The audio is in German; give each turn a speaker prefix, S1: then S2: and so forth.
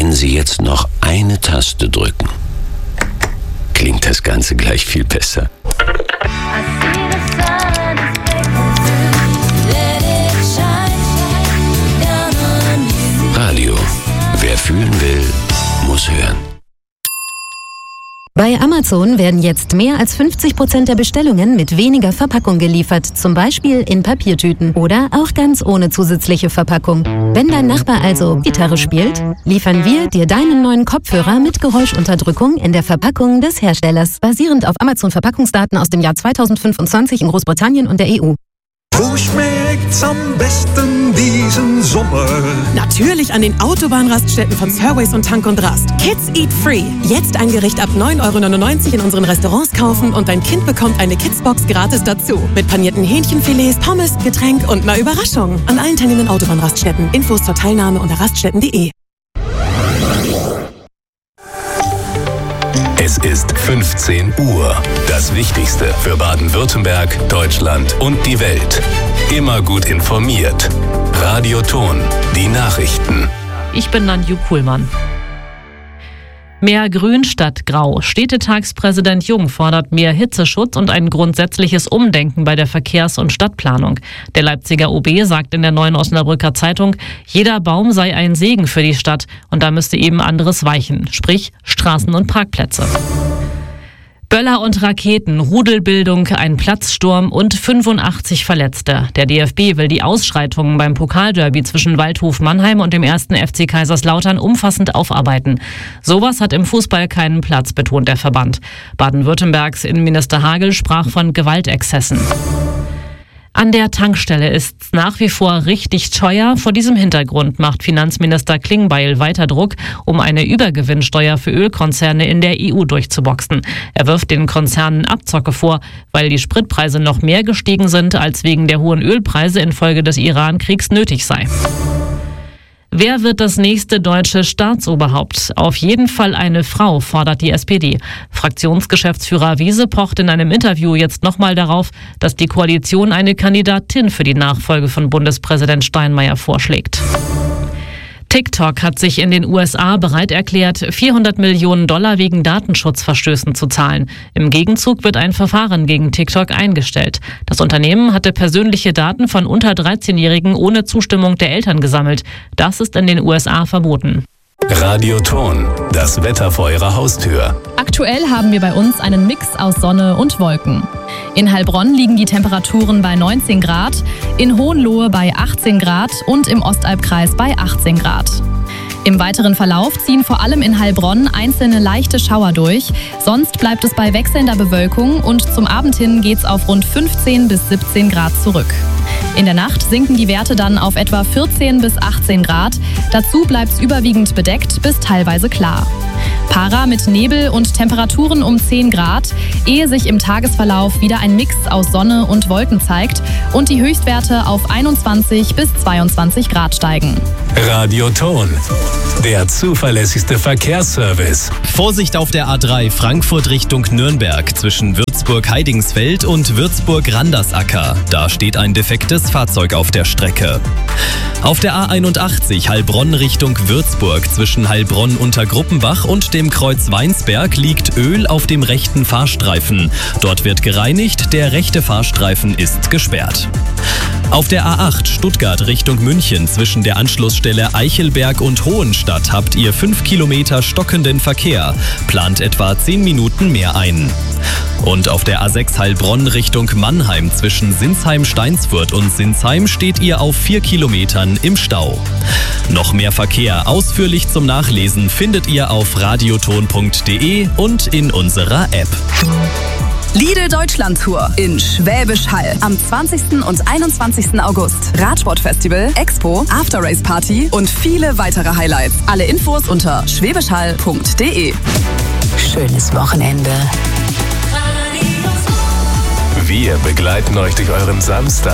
S1: Wenn Sie jetzt noch eine Taste drücken, klingt das Ganze gleich viel besser. Radio. Wer fühlen will, muss hören.
S2: Bei Amazon werden jetzt mehr als 50% der Bestellungen mit weniger Verpackung geliefert, zum Beispiel in Papiertüten oder auch ganz ohne zusätzliche Verpackung. Wenn dein Nachbar also Gitarre spielt, liefern wir dir deinen neuen Kopfhörer mit Geräuschunterdrückung in der Verpackung des Herstellers, basierend auf Amazon-Verpackungsdaten aus dem Jahr 2025 in Großbritannien und der EU.
S3: Wo schmeckt's am besten diesen Sommer?
S4: Natürlich an den Autobahnraststätten von Surways und Tank und Rast. Kids Eat Free. Jetzt ein Gericht ab 9,99 € in unseren Restaurants kaufen und dein Kind bekommt eine Kidsbox gratis dazu. Mit panierten Hähnchenfilets, Pommes, Getränk und einer Überraschung. An allen teilnehmenden Autobahnraststätten. Infos zur Teilnahme unter raststätten.de.
S5: Es ist 15 Uhr. Das Wichtigste für Baden-Württemberg, Deutschland und die Welt. Immer gut informiert. Radio Ton, die Nachrichten.
S6: Ich bin Nanju Kuhlmann. Mehr Grün statt Grau. Städtetagspräsident Jung fordert mehr Hitzeschutz und ein grundsätzliches Umdenken bei der Verkehrs- und Stadtplanung. Der Leipziger OB sagt in der Neuen Osnabrücker Zeitung, jeder Baum sei ein Segen für die Stadt und da müsste eben anderes weichen, sprich Straßen und Parkplätze. Böller und Raketen, Rudelbildung, ein Platzsturm und 85 Verletzte. Der DFB will die Ausschreitungen beim Pokalderby zwischen Waldhof Mannheim und dem 1. FC Kaiserslautern umfassend aufarbeiten. Sowas hat im Fußball keinen Platz, betont der Verband. Baden-Württembergs Innenminister Hagel sprach von Gewaltexzessen. An der Tankstelle ist's nach wie vor richtig teuer. Vor diesem Hintergrund macht Finanzminister Klingbeil weiter Druck, um eine Übergewinnsteuer für Ölkonzerne in der EU durchzuboxen. Er wirft den Konzernen Abzocke vor, weil die Spritpreise noch mehr gestiegen sind, als wegen der hohen Ölpreise infolge des Iran-Kriegs nötig sei. Wer wird das nächste deutsche Staatsoberhaupt? Auf jeden Fall eine Frau, fordert die SPD. Fraktionsgeschäftsführer Wiese pocht in einem Interview jetzt nochmal darauf, dass die Koalition eine Kandidatin für die Nachfolge von Bundespräsident Steinmeier vorschlägt. TikTok hat sich in den USA bereit erklärt, $400 Millionen wegen Datenschutzverstößen zu zahlen. Im Gegenzug wird ein Verfahren gegen TikTok eingestellt. Das Unternehmen hatte persönliche Daten von unter 13-Jährigen ohne Zustimmung der Eltern gesammelt. Das ist in den USA verboten.
S5: Radio Ton, das Wetter vor Ihrer Haustür.
S7: Aktuell haben wir bei uns einen Mix aus Sonne und Wolken. In Heilbronn liegen die Temperaturen bei 19 Grad, in Hohenlohe bei 18 Grad und im Ostalbkreis bei 18 Grad. Im weiteren Verlauf ziehen vor allem in Heilbronn einzelne leichte Schauer durch. Sonst bleibt es bei wechselnder Bewölkung und zum Abend hin geht's auf rund 15 bis 17 Grad zurück. In der Nacht sinken die Werte dann auf etwa 14 bis 18 Grad. Dazu bleibt es überwiegend bedeckt bis teilweise klar. Para mit Nebel und Temperaturen um 10 Grad, ehe sich im Tagesverlauf wieder ein Mix aus Sonne und Wolken zeigt und die Höchstwerte auf 21 bis 22 Grad steigen.
S5: Radio Ton, der zuverlässigste Verkehrsservice.
S8: Vorsicht auf der A3 Frankfurt Richtung Nürnberg zwischen Würzburg-Heidingsfeld und Würzburg-Randersacker. Da steht ein defektes Fahrzeug auf der Strecke. Auf der A81 Heilbronn Richtung Würzburg zwischen Heilbronn-Untergruppenbach und dem Kreuz Weinsberg liegt Öl auf dem rechten Fahrstreifen. Dort wird gereinigt, der rechte Fahrstreifen ist gesperrt. Auf der A8 Stuttgart Richtung München zwischen der Anschlussstelle Eichelberg und Hohenstadt habt ihr 5 Kilometer stockenden Verkehr. Plant etwa 10 Minuten mehr ein. Und auf der A6 Heilbronn Richtung Mannheim zwischen Sinsheim-Steinsfurt und Sinsheim steht ihr auf 4 Kilometern im Stau. Noch mehr Verkehr ausführlich zum Nachlesen findet ihr auf radioton.de und in unserer App.
S9: Lidl Deutschland Tour in Schwäbisch Hall am 20. und 21. August. Radsportfestival, Expo, After-Race Party und viele weitere Highlights. Alle Infos unter schwäbischhall.de.
S10: Schönes Wochenende.
S5: Wir begleiten euch durch euren Samstag.